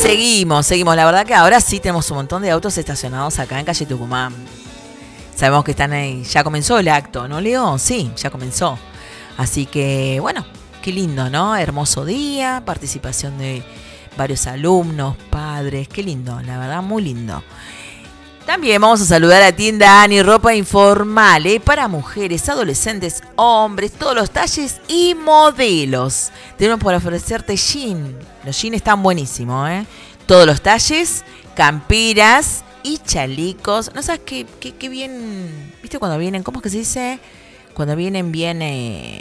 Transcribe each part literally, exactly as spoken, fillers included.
seguimos, seguimos. La verdad que ahora sí tenemos un montón de autos estacionados acá en calle Tucumán. Sabemos que están ahí. Ya comenzó el acto, ¿no, Leo? Sí, ya comenzó. Así que, bueno, qué lindo, ¿no? Hermoso día, participación de varios alumnos, padres. Qué lindo, la verdad, muy lindo. También vamos a saludar a Tienda Ani, ropa informal, ¿eh? Para mujeres, adolescentes, hombres, todos los talles y modelos. Tenemos por ofrecerte jean. Los jeans están buenísimos, ¿eh? Todos los talles, camperas y chalecos. ¿No sabes qué, qué, qué bien? ¿Viste cuando vienen? ¿Cómo es que se dice? Cuando vienen bien eh,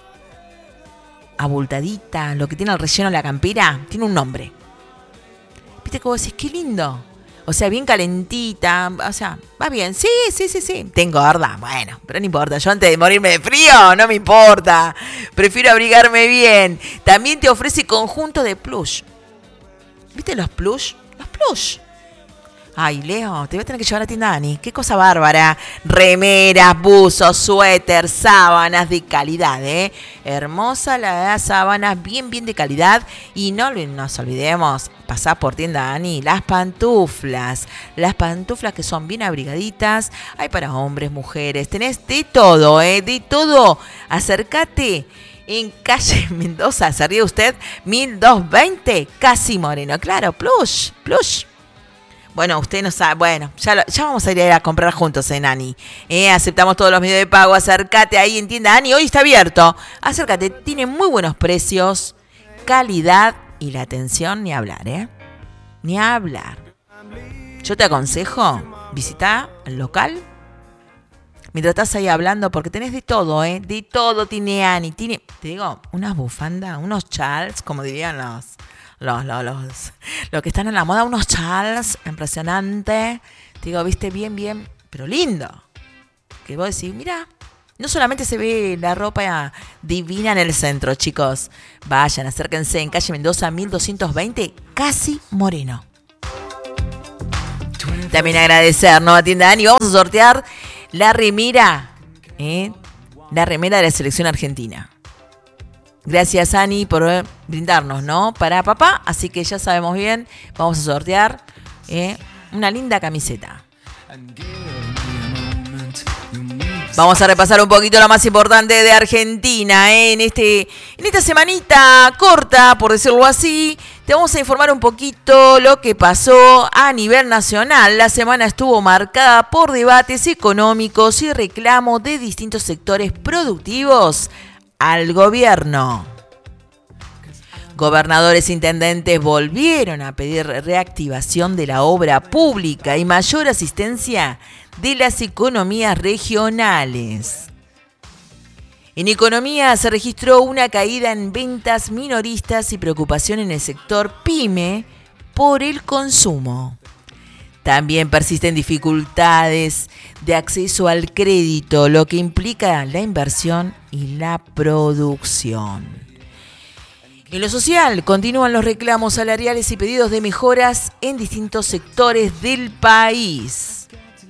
abultaditas, lo que tiene el relleno de la campera, tiene un nombre. ¿Viste cómo decís? ¡Qué lindo! O sea, bien calentita, o sea, va bien. Sí, sí, sí, sí. Tengo gorda, bueno, pero no importa. Yo antes de morirme de frío, no me importa. Prefiero abrigarme bien. También te ofrece conjunto de plush. ¿Viste los plush? Los plush. Ay, Leo, te voy a tener que llevar a Tienda Ani. Qué cosa bárbara. Remeras, buzos, suéter, sábanas de calidad, ¿eh? Hermosa la de sábanas, bien, bien de calidad. Y no nos olvidemos, pasar por Tienda Ani, las pantuflas. Las pantuflas que son bien abrigaditas. Hay para hombres, mujeres. Tenés de todo, ¿eh? De todo. Acércate. En calle Mendoza, ¿se ríe usted? mil doscientos veinte, Casi Moreno. Claro, plush, plush. Bueno, usted no sabe, bueno, ya, lo, ya vamos a ir a comprar juntos en Ani. Eh, aceptamos todos los medios de pago, acércate ahí en Tienda Ani, hoy está abierto. Acércate, tiene muy buenos precios, calidad y la atención, ni hablar, ¿eh? Ni hablar. Yo te aconsejo, visita el local, mientras estás ahí hablando, porque tenés de todo, ¿eh? De todo tiene Ani, tiene, te digo, unas bufandas, unos chals, como dirían los... Los, los, los, los que están en la moda, unos chals impresionantes. Te digo, viste, bien, bien, pero lindo. Que vos decís, mira, no solamente se ve la ropa divina en el centro, chicos. Vayan, acérquense en calle Mendoza mil doscientos veinte, Casi Moreno. También agradecer, ¿no? A Tienda Ani. Vamos a sortear la remera, ¿eh? La remera de la selección argentina. Gracias, Ani, por brindarnos, ¿no? Para papá, así que ya sabemos bien, vamos a sortear eh, una linda camiseta. Vamos a repasar un poquito lo más importante de Argentina, ¿eh? En, este, en esta semanita corta, por decirlo así, te vamos a informar un poquito lo que pasó a nivel nacional. La semana estuvo marcada por debates económicos y reclamos de distintos sectores productivos al gobierno. Gobernadores e intendentes volvieron a pedir reactivación de la obra pública y mayor asistencia de las economías regionales. En economía se registró una caída en ventas minoristas y preocupación en el sector pyme por el consumo. También persisten dificultades de acceso al crédito, lo que implica la inversión y la producción. En lo social, continúan los reclamos salariales y pedidos de mejoras en distintos sectores del país.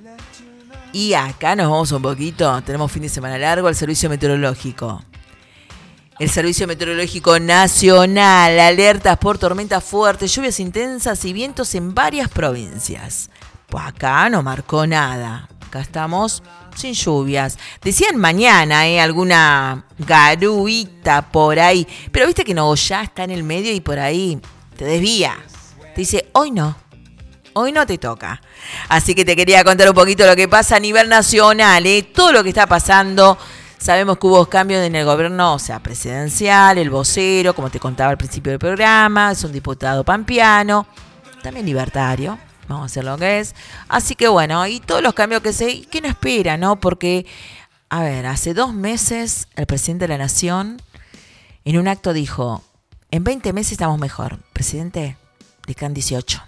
Y acá nos vamos un poquito, tenemos fin de semana largo, el servicio meteorológico. El Servicio Meteorológico Nacional, alertas por tormentas fuertes, lluvias intensas y vientos en varias provincias. Pues acá no marcó nada. Acá estamos sin lluvias. Decían mañana, ¿eh? Alguna garuita por ahí. Pero viste que Nogoyá está en el medio y por ahí te desvía. Te dice, hoy no. Hoy no te toca. Así que te quería contar un poquito lo que pasa a nivel nacional, ¿eh? Todo lo que está pasando. Sabemos que hubo cambios en el gobierno, o sea, presidencial, el vocero, como te contaba al principio del programa, es un diputado pampeano, también libertario, vamos a hacer lo que es. Así que bueno, y todos los cambios que se... ¿Qué no espera, no? Porque, a ver, hace dos meses el presidente de la Nación en un acto dijo, en veinte meses estamos mejor. Presidente, le quedan dieciocho.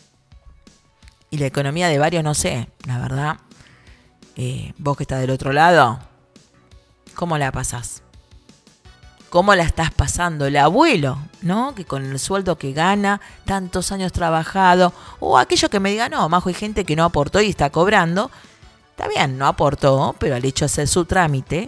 Y la economía de varios, no sé, la verdad, eh, vos que estás del otro lado... ¿Cómo la pasás? ¿Cómo la estás pasando? El abuelo, ¿no? Que con el sueldo que gana, tantos años trabajado, o aquello que me diga, no, Majo, hay gente que no aportó y está cobrando. Está bien, no aportó, pero al hecho de hacer su trámite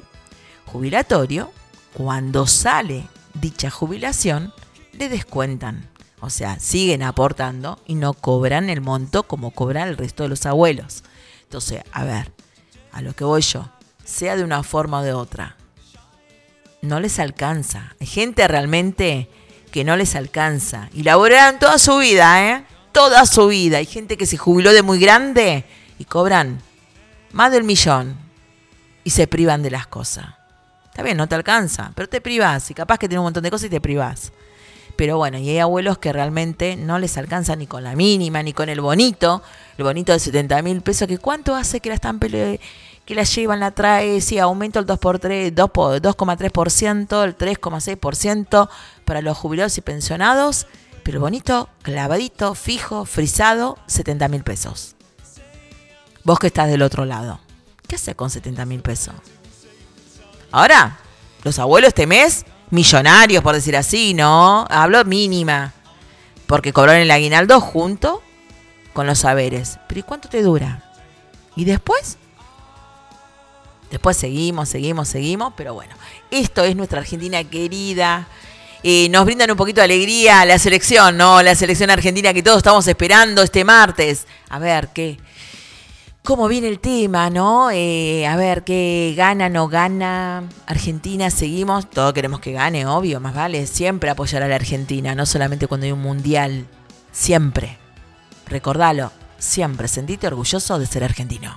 jubilatorio, cuando sale dicha jubilación, le descuentan. O sea, siguen aportando y no cobran el monto como cobran el resto de los abuelos. Entonces, a ver, a lo que voy yo, sea de una forma o de otra, no les alcanza. Hay gente realmente que no les alcanza. Y laboraron toda su vida, ¿eh? Toda su vida. Hay gente que se jubiló de muy grande y cobran más del millón y se privan de las cosas. Está bien, no te alcanza, pero te privás. Y capaz que tiene un montón de cosas y te privás. Pero bueno, y hay abuelos que realmente no les alcanza ni con la mínima, ni con el bonito. El bonito de setenta mil pesos, que ¿cuánto hace que la están pele- que la llevan, la trae? Sí, aumento el dos por tres, dos coma tres por ciento, el tres coma seis por ciento para los jubilados y pensionados. Pero el bonito, clavadito, fijo, frisado, setenta mil pesos. Vos que estás del otro lado, ¿qué haces con setenta mil pesos? Ahora, los abuelos este mes, millonarios por decir así, ¿no? Hablo mínima, porque cobraron el aguinaldo junto con los saberes. Pero ¿y cuánto te dura? ¿Y después? Después seguimos, seguimos, seguimos, pero bueno, esto es nuestra Argentina querida. Eh, nos brindan un poquito de alegría la selección, ¿no? La selección argentina que todos estamos esperando este martes. A ver, ¿qué? ¿Cómo viene el tema, no? Eh, a ver, ¿qué gana, no gana? Argentina, seguimos. Todos queremos que gane, obvio, más vale siempre apoyar a la Argentina, no solamente cuando hay un mundial. Siempre. Recordalo, siempre. Sentite orgulloso de ser argentino.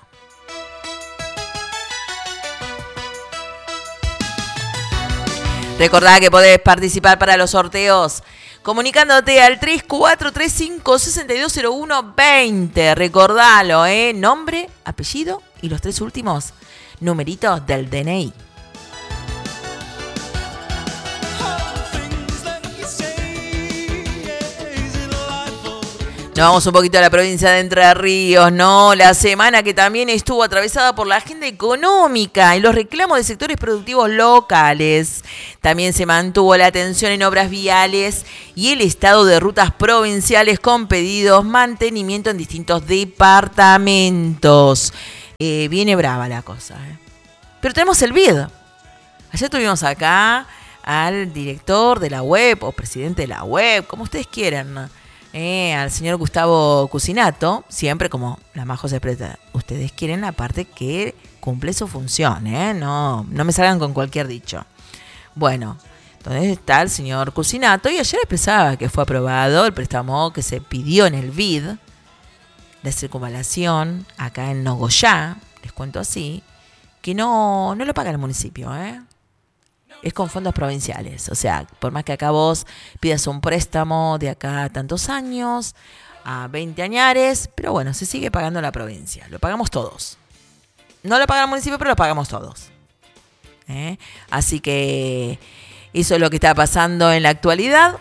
Recordá que podés participar para los sorteos comunicándote al tres cuatro tres cinco, seis dos cero uno, dos cero. Recordalo, ¿eh? Nombre, apellido y los tres últimos numeritos del D N I. Nos vamos un poquito a la provincia de Entre Ríos, ¿no? La semana que también estuvo atravesada por la agenda económica y los reclamos de sectores productivos locales. También se mantuvo la atención en obras viales y el estado de rutas provinciales con pedidos mantenimiento en distintos departamentos. Eh, viene brava la cosa, ¿eh? Pero tenemos el B I D. Ayer tuvimos acá al director de la web o presidente de la web, como ustedes quieran, ¿no? Eh, al señor Gustavo Cusinato, siempre como la Majo se expresa, ustedes quieren la parte que cumple su función, ¿eh? No, no me salgan con cualquier dicho. Bueno, entonces está el señor Cusinato y ayer expresaba que fue aprobado el préstamo que se pidió en el B I D, de circunvalación, acá en Nogoyá, les cuento así, que no, no lo paga el municipio, ¿eh? Es con fondos provinciales, o sea, por más que acá vos pidas un préstamo de acá a tantos años, a veinte añares, pero bueno, se sigue pagando la provincia, lo pagamos todos. No lo paga el municipio, pero lo pagamos todos. ¿Eh? Así que eso es lo que está pasando en la actualidad,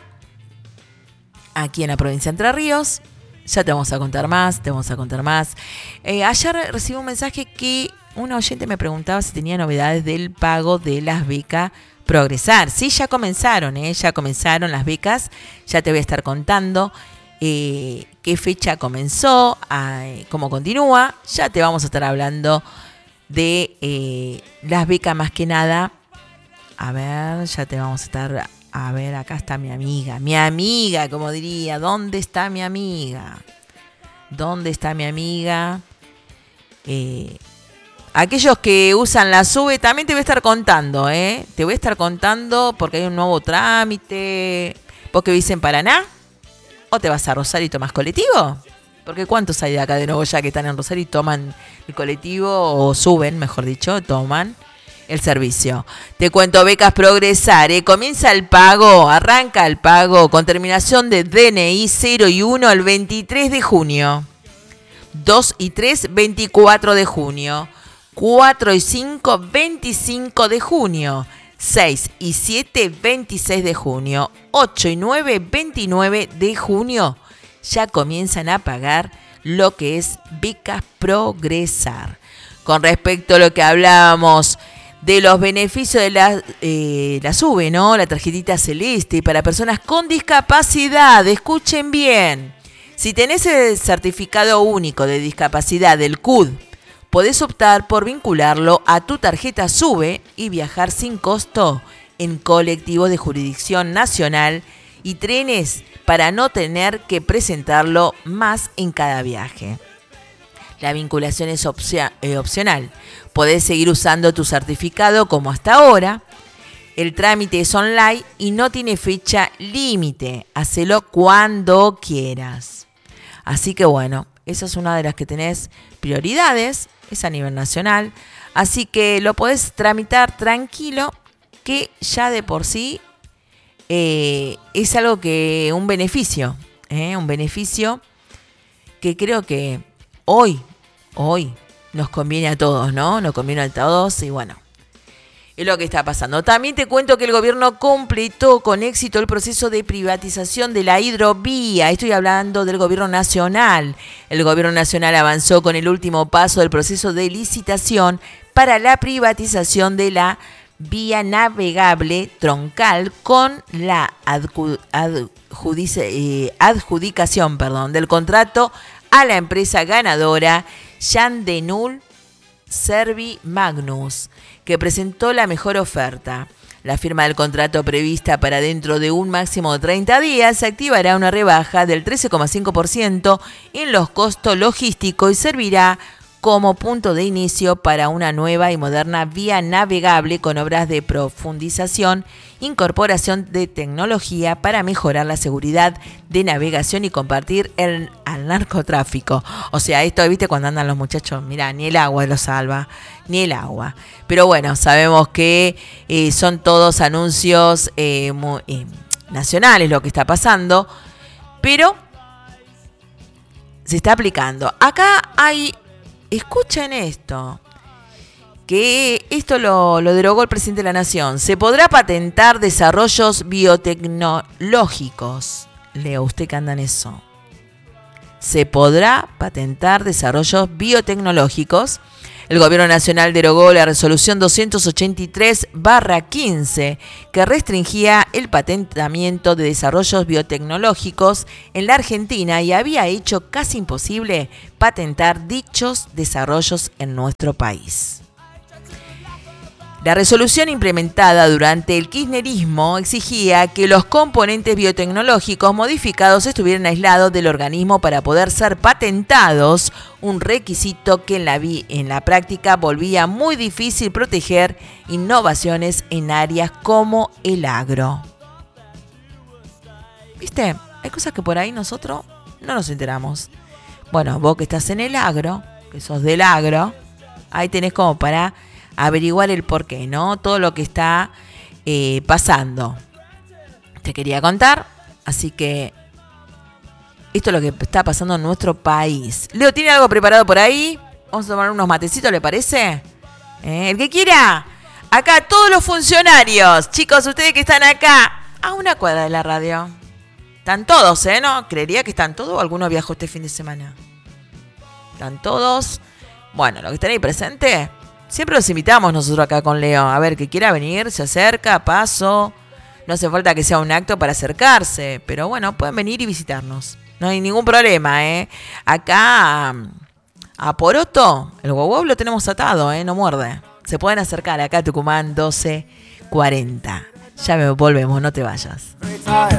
aquí en la provincia de Entre Ríos. Ya te vamos a contar más, te vamos a contar más. Eh, ayer recibí un mensaje que una oyente me preguntaba si tenía novedades del pago de las becas Progresar. Sí, ya comenzaron, ¿eh? Ya comenzaron las becas. Ya te voy a estar contando eh, qué fecha comenzó, eh, cómo continúa. Ya te vamos a estar hablando de eh, las becas más que nada. A ver, ya te vamos a estar... A ver, acá está mi amiga. Mi amiga, como diría. ¿Dónde está mi amiga? ¿Dónde está mi amiga? Eh... Aquellos que usan la SUBE también te voy a estar contando, ¿eh? Te voy a estar contando porque hay un nuevo trámite. ¿Vos que vivís en Paraná? ¿O te vas a Rosario y tomás colectivo? Porque ¿cuántos hay de acá de nuevo ya que están en Rosario y toman el colectivo o suben, mejor dicho, toman el servicio? Te cuento, becas Progresar, ¿eh? Comienza el pago, arranca el pago con terminación de D N I cero y uno el veintitrés de junio. dos y tres, veinticuatro de junio. cuatro y cinco, veinticinco de junio, seis y siete, veintiséis de junio, ocho y nueve, veintinueve de junio, ya comienzan a pagar lo que es becas Progresar. Con respecto a lo que hablábamos de los beneficios de la, eh, la SUBE, ¿no? La tarjetita celeste para personas con discapacidad, escuchen bien, si tenés el certificado único de discapacidad del C U D, podés optar por vincularlo a tu tarjeta SUBE y viajar sin costo en colectivos de jurisdicción nacional y trenes para no tener que presentarlo más en cada viaje. La vinculación es opcia- eh, opcional. Podés seguir usando tu certificado como hasta ahora. El trámite es online y no tiene fecha límite. Hacelo cuando quieras. Así que bueno, esa es una de las que tenés prioridades. Es a nivel nacional. Así que lo podés tramitar tranquilo, que ya de por sí eh, es algo que, un beneficio. ¿eh? Un beneficio que creo que hoy, hoy nos conviene a todos, ¿no? Nos conviene a todos y bueno. Es lo que está pasando. También te cuento que el gobierno completó con éxito el proceso de privatización de la hidrovía. Estoy hablando del gobierno nacional. El gobierno nacional avanzó con el último paso del proceso de licitación para la privatización de la vía navegable troncal con la adju- adjudice, eh, adjudicación perdón, del contrato a la empresa ganadora Jan Denul Servi Magnus, que presentó la mejor oferta. La firma del contrato prevista para dentro de un máximo de treinta días activará una rebaja del trece coma cinco por ciento en los costos logísticos y servirá como punto de inicio para una nueva y moderna vía navegable con obras de profundización, incorporación de tecnología para mejorar la seguridad de navegación y combatir el al narcotráfico. O sea, esto, viste, cuando andan los muchachos, mirá, ni el agua los salva, ni el agua. Pero bueno, sabemos que eh, son todos anuncios eh, muy, eh, nacionales lo que está pasando, pero se está aplicando. Acá hay... Escuchen esto, que esto lo, lo derogó el presidente de la Nación. Se podrá patentar desarrollos biotecnológicos. Lea usted que anda en eso. Se podrá patentar desarrollos biotecnológicos. El Gobierno Nacional derogó la resolución doscientos ochenta y tres barra quince que restringía el patentamiento de desarrollos biotecnológicos en la Argentina y había hecho casi imposible patentar dichos desarrollos en nuestro país. La resolución implementada durante el kirchnerismo exigía que los componentes biotecnológicos modificados estuvieran aislados del organismo para poder ser patentados, un requisito que en la, vi- en la práctica volvía muy difícil proteger innovaciones en áreas como el agro. ¿Viste? Hay cosas que por ahí nosotros no nos enteramos. Bueno, vos que estás en el agro, que sos del agro, ahí tenés como para averiguar el porqué, ¿no? Todo lo que está eh, pasando. Te quería contar, así que esto es lo que está pasando en nuestro país. Leo, ¿tiene algo preparado por ahí? Vamos a tomar unos matecitos, ¿le parece? ¿Eh? El que quiera. Acá todos los funcionarios. Chicos, ustedes que están acá, a una cuadra de la radio. Están todos, ¿eh? ¿No? Creería que están todos o alguno viajó este fin de semana. Están todos. Bueno, los que están ahí presentes, siempre los invitamos nosotros acá con Leo. A ver, que quiera venir, se acerca, paso. No hace falta que sea un acto para acercarse. Pero bueno, pueden venir y visitarnos. No hay ningún problema, ¿eh? Acá a Poroto, el guau lo tenemos atado, ¿eh? No muerde. Se pueden acercar acá a Tucumán doce cuarenta. Ya me volvemos, no te vayas.